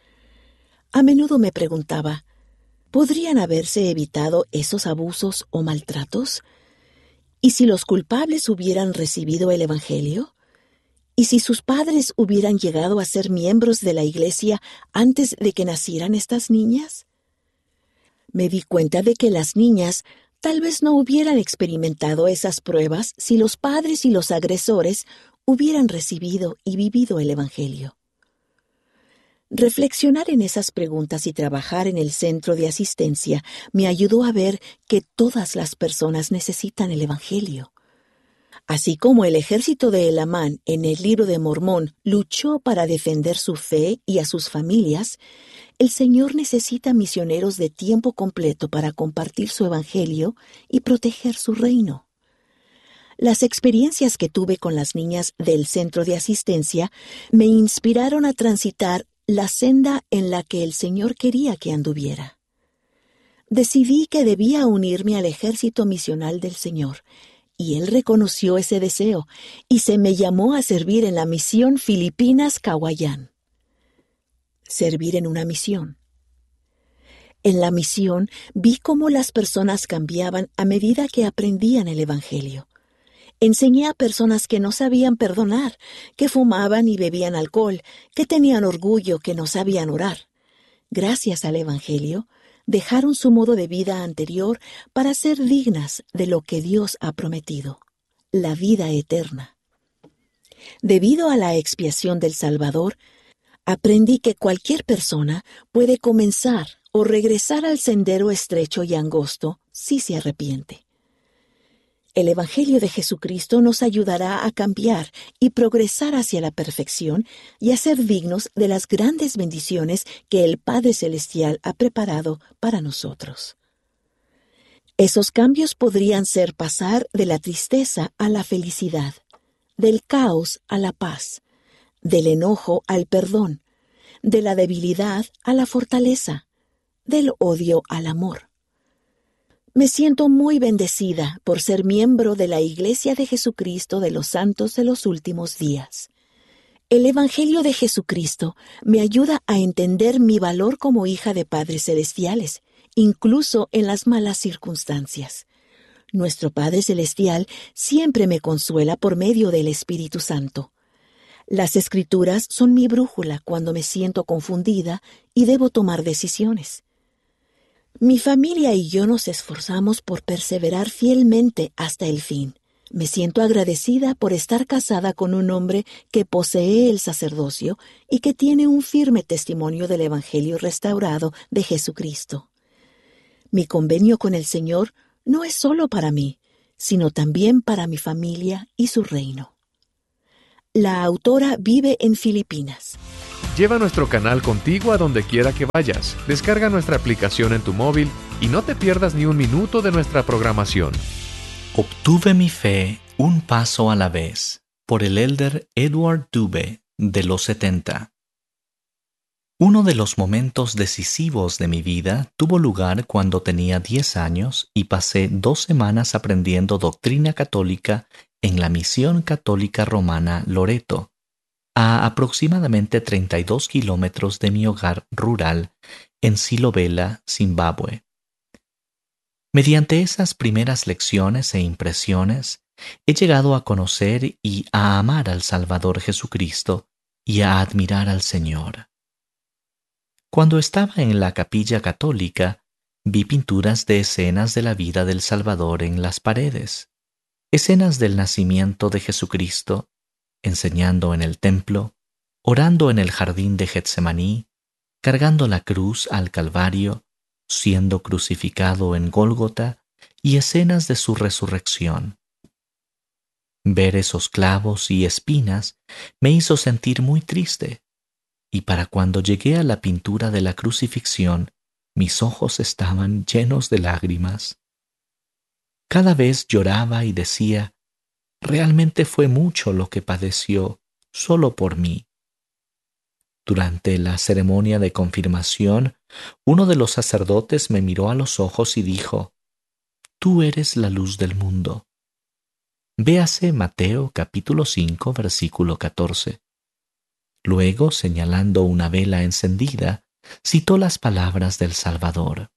A menudo me preguntaba, ¿podrían haberse evitado esos abusos o maltratos? ¿Y si los culpables hubieran recibido el Evangelio? ¿Y si sus padres hubieran llegado a ser miembros de la iglesia antes de que nacieran estas niñas? Me di cuenta de que las niñas tal vez no hubieran experimentado esas pruebas si los padres y los agresores hubieran recibido y vivido el Evangelio. Reflexionar en esas preguntas y trabajar en el centro de asistencia me ayudó a ver que todas las personas necesitan el Evangelio. Así como el ejército de Elamán en el libro de Mormón luchó para defender su fe y a sus familias, el Señor necesita misioneros de tiempo completo para compartir su evangelio y proteger su reino. Las experiencias que tuve con las niñas del centro de asistencia me inspiraron a transitar la senda en la que el Señor quería que anduviera. Decidí que debía unirme al ejército misional del Señor, y Él reconoció ese deseo y se me llamó a servir en la misión Filipinas-Cawayán. Servir en una misión. En la misión vi cómo las personas cambiaban a medida que aprendían el Evangelio. Enseñé a personas que no sabían perdonar, que fumaban y bebían alcohol, que tenían orgullo, que no sabían orar. Gracias al Evangelio, dejaron su modo de vida anterior para ser dignas de lo que Dios ha prometido, la vida eterna. Debido a la expiación del Salvador, aprendí que cualquier persona puede comenzar o regresar al sendero estrecho y angosto si se arrepiente. El Evangelio de Jesucristo nos ayudará a cambiar y progresar hacia la perfección y a ser dignos de las grandes bendiciones que el Padre Celestial ha preparado para nosotros. Esos cambios podrían ser pasar de la tristeza a la felicidad, del caos a la paz, del enojo al perdón, de la debilidad a la fortaleza, del odio al amor. Me siento muy bendecida por ser miembro de la Iglesia de Jesucristo de los Santos de los Últimos Días. El Evangelio de Jesucristo me ayuda a entender mi valor como hija de padres celestiales, incluso en las malas circunstancias. Nuestro Padre Celestial siempre me consuela por medio del Espíritu Santo. Las Escrituras son mi brújula cuando me siento confundida y debo tomar decisiones. Mi familia y yo nos esforzamos por perseverar fielmente hasta el fin, Me siento agradecida por estar casada con un hombre que posee el sacerdocio y que tiene un firme testimonio del Evangelio restaurado de Jesucristo. Mi convenio con el Señor no es solo para mí, sino también para mi familia y su reino. La autora vive en Filipinas. Lleva nuestro canal contigo a donde quiera que vayas. Descarga nuestra aplicación en tu móvil y no te pierdas ni un minuto de nuestra programación. Obtuve mi fe un paso a la vez, por el elder Edward Dube, de los setenta. Uno de los momentos decisivos de mi vida tuvo lugar cuando tenía diez años y pasé dos semanas aprendiendo doctrina católica en la Misión Católica Romana Loreto, a aproximadamente treinta y dos kilómetros de mi hogar rural en Silobela, Zimbabue. Mediante esas primeras lecciones e impresiones, he llegado a conocer y a amar al Salvador Jesucristo y a admirar al Señor. Cuando estaba en la capilla católica, vi pinturas de escenas de la vida del Salvador en las paredes, escenas del nacimiento de Jesucristo, enseñando en el templo, orando en el jardín de Getsemaní, cargando la cruz al Calvario, siendo crucificado en Gólgota y escenas de su resurrección. Ver esos clavos y espinas me hizo sentir muy triste, y para cuando llegué a la pintura de la crucifixión, mis ojos estaban llenos de lágrimas. Cada vez lloraba y decía, realmente fue mucho lo que padeció solo por mí. Durante la ceremonia de confirmación, uno de los sacerdotes me miró a los ojos y dijo, «Tú eres la luz del mundo». Véase Mateo capítulo cinco, versículo catorce. Luego, señalando una vela encendida, citó las palabras del Salvador.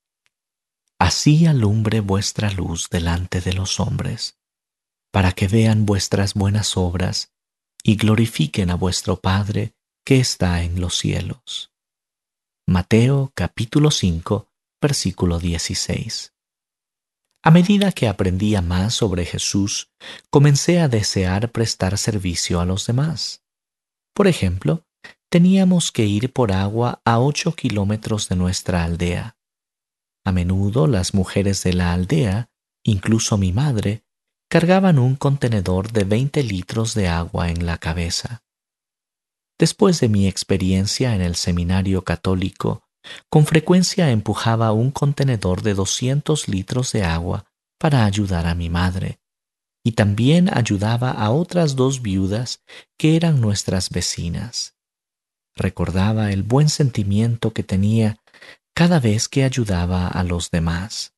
«Así alumbre vuestra luz delante de los hombres, para que vean vuestras buenas obras y glorifiquen a vuestro Padre que está en los cielos». Mateo capítulo cinco, versículo dieciséis. A medida que aprendía más sobre Jesús, comencé a desear prestar servicio a los demás. Por ejemplo, teníamos que ir por agua a ocho kilómetros de nuestra aldea. A menudo las mujeres de la aldea, incluso mi madre, cargaban un contenedor de veinte litros de agua en la cabeza. Después de mi experiencia en el seminario católico, con frecuencia empujaba un contenedor de doscientos litros de agua para ayudar a mi madre, y también ayudaba a otras dos viudas que eran nuestras vecinas. Recordaba el buen sentimiento que tenía cada vez que ayudaba a los demás.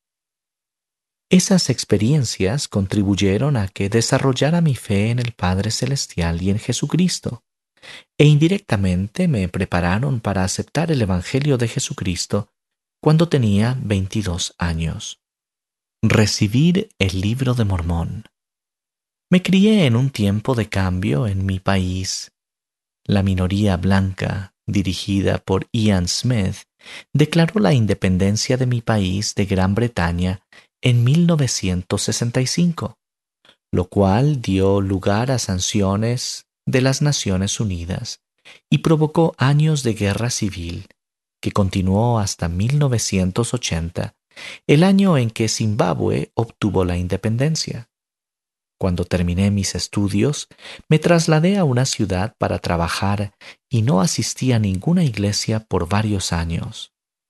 Esas experiencias contribuyeron a que desarrollara mi fe en el Padre Celestial y en Jesucristo, e indirectamente me prepararon para aceptar el Evangelio de Jesucristo cuando tenía veintidós años. Recibir el Libro de Mormón. Me crié en un tiempo de cambio en mi país. La minoría blanca, dirigida por Ian Smith, declaró la independencia de mi país de Gran Bretaña en mil novecientos sesenta y cinco, lo cual dio lugar a sanciones de las Naciones Unidas y provocó años de guerra civil que continuó hasta mil novecientos ochenta, el año en que Zimbabue obtuvo la independencia. Cuando terminé mis estudios, me trasladé a una ciudad para trabajar y no asistí a ninguna iglesia por varios años.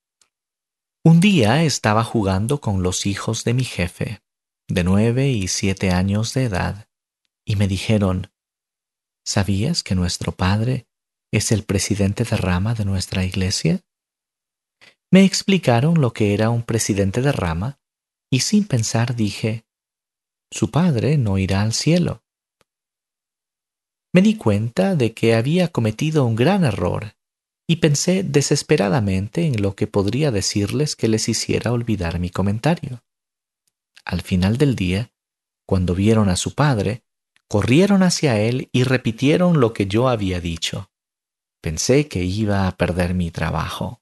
Un día estaba jugando con los hijos de mi jefe, de nueve y siete años de edad, y me dijeron, ¿sabías que nuestro padre es el presidente de rama de nuestra iglesia? Me explicaron lo que era un presidente de rama y sin pensar dije, su padre no irá al cielo. Me di cuenta de que había cometido un gran error y pensé desesperadamente en lo que podría decirles que les hiciera olvidar mi comentario. Al final del día, cuando vieron a su padre, corrieron hacia él y repitieron lo que yo había dicho. Pensé que iba a perder mi trabajo.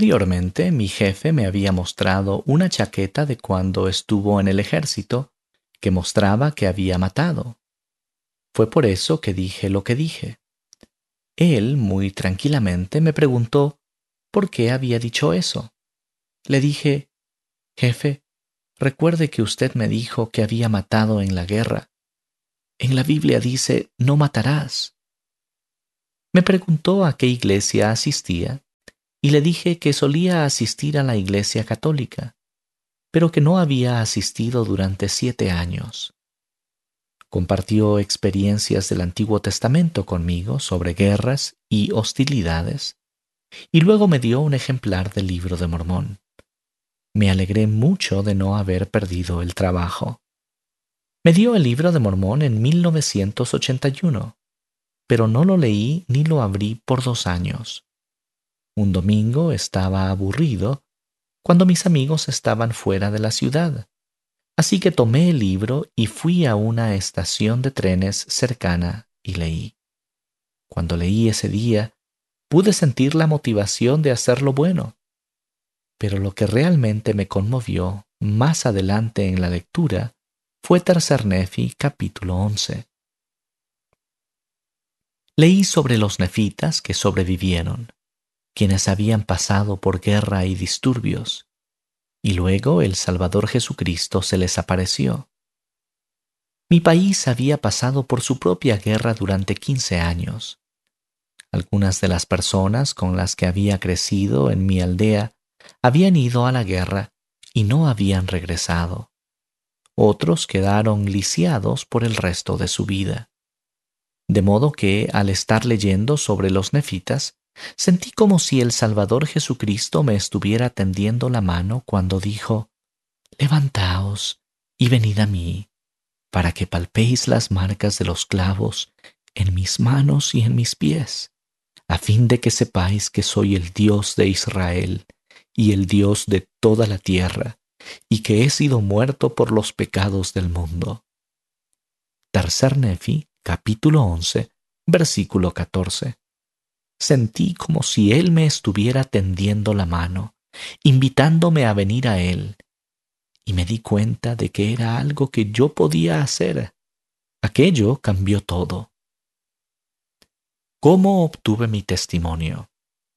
Anteriormente, mi jefe me había mostrado una chaqueta de cuando estuvo en el ejército que mostraba que había matado. Fue por eso que dije lo que dije. Él, muy tranquilamente, me preguntó por qué había dicho eso. Le dije, jefe, recuerde que usted me dijo que había matado en la guerra. En la Biblia dice, no matarás. Me preguntó a qué iglesia asistía y le dije que solía asistir a la iglesia católica, pero que no había asistido durante siete años. Compartió experiencias del Antiguo Testamento conmigo sobre guerras y hostilidades, y luego me dio un ejemplar del Libro de Mormón. Me alegré mucho de no haber perdido el trabajo. Me dio el Libro de Mormón en mil novecientos ochenta y uno, pero no lo leí ni lo abrí por dos años. Un domingo estaba aburrido cuando mis amigos estaban fuera de la ciudad, así que tomé el libro y fui a una estación de trenes cercana y leí. Cuando leí ese día, pude sentir la motivación de hacer lo bueno, pero lo que realmente me conmovió más adelante en la lectura fue Tercer Nefi capítulo once. Leí sobre los nefitas que sobrevivieron, quienes habían pasado por guerra y disturbios, y luego el Salvador Jesucristo se les apareció. Mi país había pasado por su propia guerra durante quince años. Algunas de las personas con las que había crecido en mi aldea habían ido a la guerra y no habían regresado. Otros quedaron lisiados por el resto de su vida. De modo que, al estar leyendo sobre los nefitas, sentí como si el Salvador Jesucristo me estuviera tendiendo la mano cuando dijo, «Levantaos y venid a mí, para que palpéis las marcas de los clavos en mis manos y en mis pies, a fin de que sepáis que soy el Dios de Israel y el Dios de toda la tierra, y que he sido muerto por los pecados del mundo». Tercer Nefi, capítulo once, versículo catorce. Sentí como si Él me estuviera tendiendo la mano, invitándome a venir a Él, y me di cuenta de que era algo que yo podía hacer. Aquello cambió todo. ¿Cómo obtuve mi testimonio?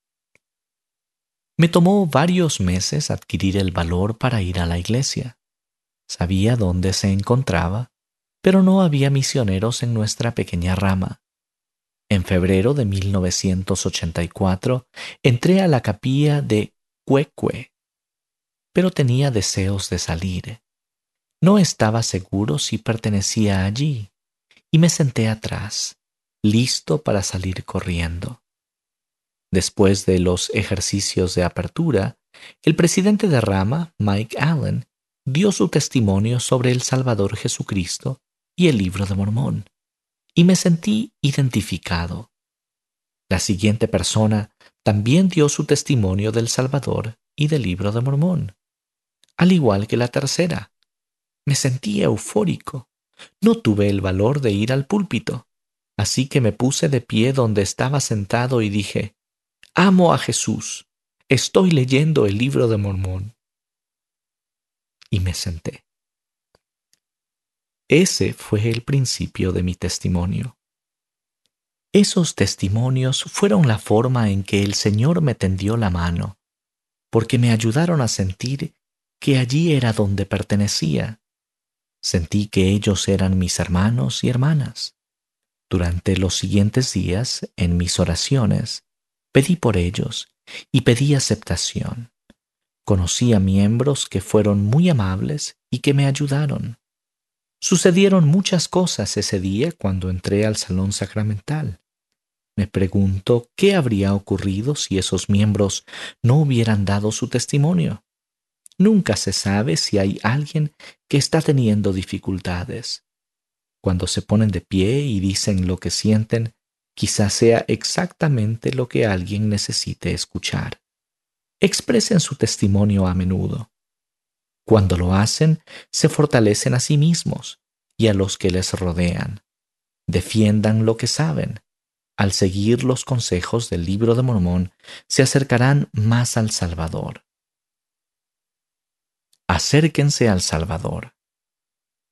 Me tomó varios meses adquirir el valor para ir a la iglesia. Sabía dónde se encontraba, pero no había misioneros en nuestra pequeña rama. En febrero de mil novecientos ochenta y cuatro entré a la capilla de Cuecue, pero tenía deseos de salir. No estaba seguro si pertenecía allí, y me senté atrás, listo para salir corriendo. Después de los ejercicios de apertura, el presidente de rama, Mike Allen, dio su testimonio sobre el Salvador Jesucristo y el Libro de Mormón, y me sentí identificado. La siguiente persona también dio su testimonio del Salvador y del Libro de Mormón, al igual que la tercera. Me sentí eufórico. No tuve el valor de ir al púlpito, así que me puse de pie donde estaba sentado y dije, «Amo a Jesús. Estoy leyendo el Libro de Mormón». Y me senté. Ese fue el principio de mi testimonio. Esos testimonios fueron la forma en que el Señor me tendió la mano, porque me ayudaron a sentir que allí era donde pertenecía. Sentí que ellos eran mis hermanos y hermanas. Durante los siguientes días, en mis oraciones, pedí por ellos y pedí aceptación. Conocí a miembros que fueron muy amables y que me ayudaron. Sucedieron muchas cosas ese día cuando entré al salón sacramental. Me pregunto qué habría ocurrido si esos miembros no hubieran dado su testimonio. Nunca se sabe si hay alguien que está teniendo dificultades. Cuando se ponen de pie y dicen lo que sienten, quizás sea exactamente lo que alguien necesite escuchar. Expresen su testimonio a menudo. Cuando lo hacen, se fortalecen a sí mismos y a los que les rodean. Defiendan lo que saben. Al seguir los consejos del Libro de Mormón, se acercarán más al Salvador. Acérquense al Salvador.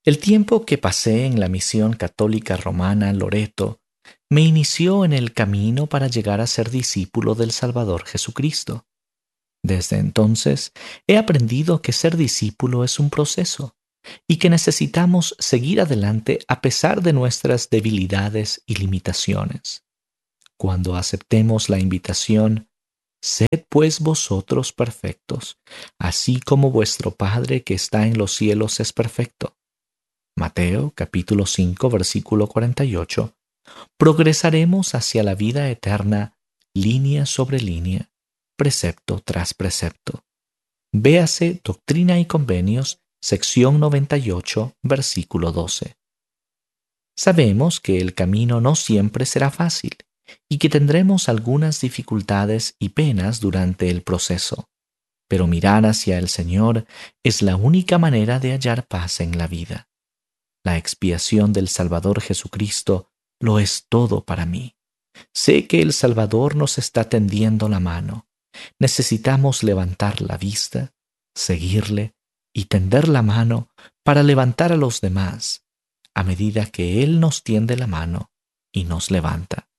El tiempo que pasé en la misión católica romana Loreto me inició en el camino para llegar a ser discípulo del Salvador Jesucristo. Desde entonces he aprendido que ser discípulo es un proceso y que necesitamos seguir adelante a pesar de nuestras debilidades y limitaciones. Cuando aceptemos la invitación, sed pues vosotros perfectos, así como vuestro Padre que está en los cielos es perfecto. Mateo capítulo cinco versículo cuarenta y ocho. Progresaremos hacia la vida eterna, línea sobre línea, precepto tras precepto. Véase Doctrina y Convenios, sección noventa y ocho, versículo doce. Sabemos que el camino no siempre será fácil y que tendremos algunas dificultades y penas durante el proceso, pero mirar hacia el Señor es la única manera de hallar paz en la vida. La expiación del Salvador Jesucristo lo es todo para mí. Sé que el Salvador nos está tendiendo la mano. Necesitamos levantar la vista, seguirle y tender la mano para levantar a los demás, a medida que Él nos tiende la mano y nos levanta.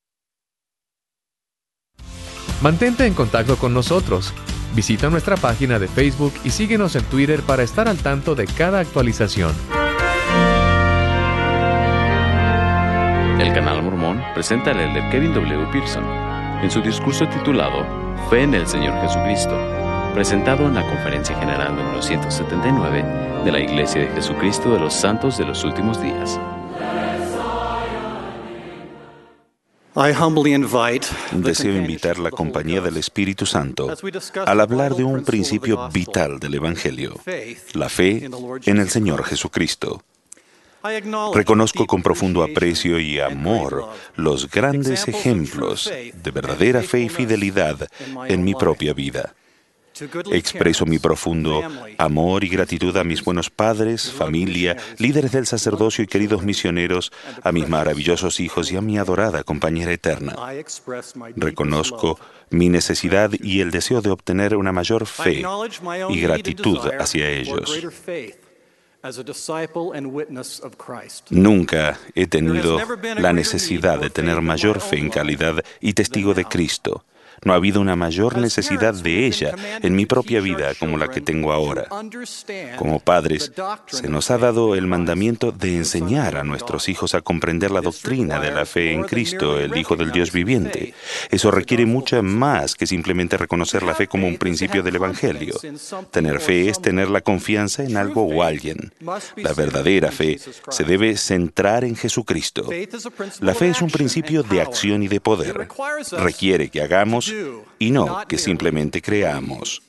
Mantente en contacto con nosotros. Visita nuestra página de Facebook y síguenos en Twitter para estar al tanto de cada actualización. El Canal Mormón presenta al elder Kevin W. Pearson en su discurso titulado Fe en el Señor Jesucristo, presentado en la Conferencia General número ciento setenta y nueve de la Iglesia de Jesucristo de los Santos de los Últimos Días. Deseo invitar la compañía del Espíritu Santo al hablar de un principio vital del Evangelio, la fe en el Señor Jesucristo. Reconozco con profundo aprecio y amor los grandes ejemplos de verdadera fe y fidelidad en mi propia vida. Expreso mi profundo amor y gratitud a mis buenos padres, familia, líderes del sacerdocio y queridos misioneros, a mis maravillosos hijos y a mi adorada compañera eterna. Reconozco mi necesidad y el deseo de obtener una mayor fe y gratitud hacia ellos. Nunca he tenido la necesidad de tener mayor fe en calidad y testigo de Cristo. No ha habido una mayor necesidad de ella en mi propia vida como la que tengo ahora. Como padres, se nos ha dado el mandamiento de enseñar a nuestros hijos a comprender la doctrina de la fe en Cristo, el Hijo del Dios viviente. Eso requiere mucho más que simplemente reconocer la fe como un principio del Evangelio. Tener fe es tener la confianza en algo o alguien. La verdadera fe se debe centrar en Jesucristo. La fe es un principio de acción y de poder. Requiere que hagamos y no que simplemente creamos.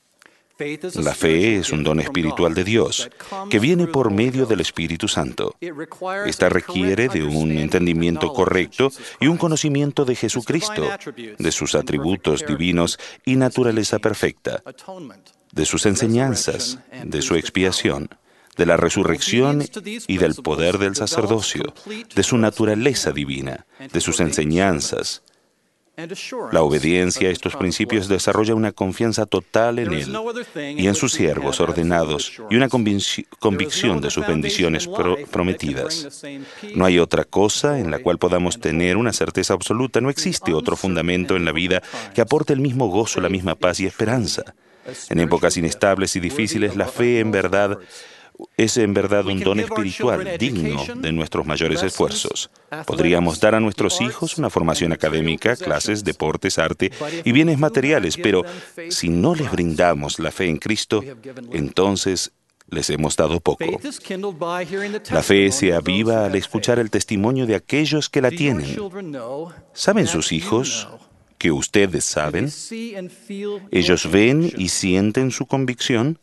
La fe es un don espiritual de Dios que viene por medio del Espíritu Santo. Esta requiere de un entendimiento correcto y un conocimiento de Jesucristo, de sus atributos divinos y naturaleza perfecta, de sus enseñanzas, de su expiación, de la resurrección y del poder del sacerdocio, de su naturaleza divina, de sus enseñanzas. La obediencia a estos principios desarrolla una confianza total en Él y en sus siervos ordenados y una convic- convicción de sus bendiciones pro- prometidas. No hay otra cosa en la cual podamos tener una certeza absoluta. No existe otro fundamento en la vida que aporte el mismo gozo, la misma paz y esperanza. En épocas inestables y difíciles, la fe en verdad es en verdad un don espiritual digno de nuestros mayores esfuerzos. Podríamos dar a nuestros hijos una formación académica, clases, deportes, arte y bienes materiales, pero si no les brindamos la fe en Cristo, entonces les hemos dado poco. La fe se aviva al escuchar el testimonio de aquellos que la tienen. ¿Saben sus hijos que ustedes saben? ¿Ellos ven y sienten su convicción?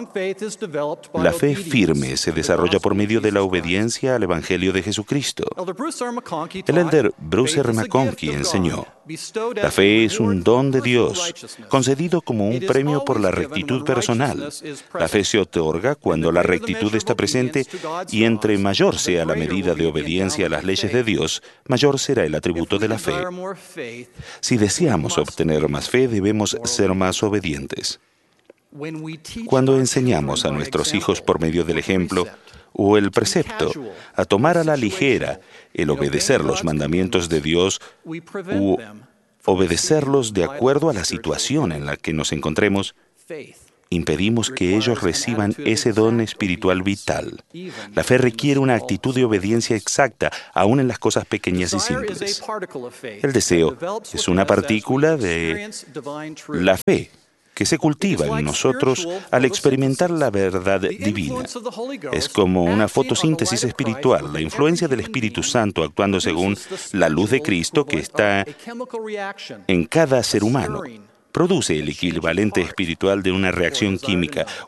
La fe firme se desarrolla por medio de la obediencia al Evangelio de Jesucristo. El elder Bruce R. McConkie enseñó: la fe es un don de Dios, concedido como un premio por la rectitud personal. La fe se otorga cuando la rectitud está presente, y entre mayor sea la medida de obediencia a las leyes de Dios, mayor será el atributo de la fe. Si deseamos obtener más fe, debemos ser más obedientes. Cuando enseñamos a nuestros hijos por medio del ejemplo o el precepto a tomar a la ligera el obedecer los mandamientos de Dios u obedecerlos de acuerdo a la situación en la que nos encontremos, impedimos que ellos reciban ese don espiritual vital. La fe requiere una actitud de obediencia exacta, aún en las cosas pequeñas y simples. El deseo es una partícula de la fe que se cultiva en nosotros al experimentar la verdad divina. Es como una fotosíntesis espiritual, la influencia del Espíritu Santo actuando según la luz de Cristo que está en cada ser humano. Produce el equivalente espiritual de una reacción química,